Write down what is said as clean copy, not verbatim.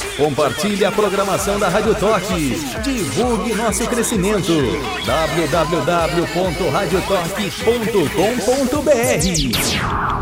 Compartilhe a programação da Rádio Toque. Divulgue nosso crescimento. www.radiotoque.com.br